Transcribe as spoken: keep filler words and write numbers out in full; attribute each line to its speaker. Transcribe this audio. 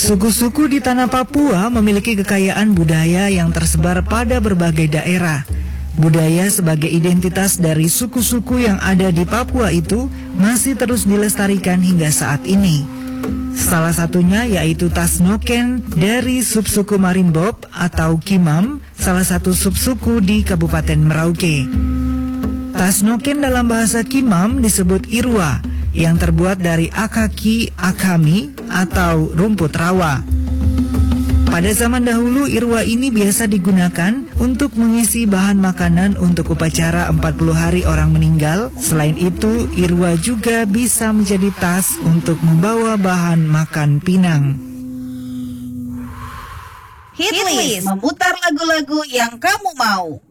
Speaker 1: Suku-suku di tanah Papua memiliki kekayaan budaya yang tersebar pada berbagai daerah. Budaya sebagai identitas dari suku-suku yang ada di Papua itu masih terus dilestarikan hingga saat ini. Salah satunya yaitu tas noken dari subsuku Marimbob atau Kimam, salah satu subsuku di Kabupaten Merauke. Tas noken dalam bahasa Kimam disebut irwa, yang terbuat dari akaki akami atau rumput rawa. Pada zaman dahulu, irwa ini biasa digunakan untuk mengisi bahan makanan untuk upacara empat puluh hari orang meninggal. Selain itu, irwa juga bisa menjadi tas untuk membawa bahan makan pinang.
Speaker 2: Hitlist memutar lagu-lagu yang kamu mau.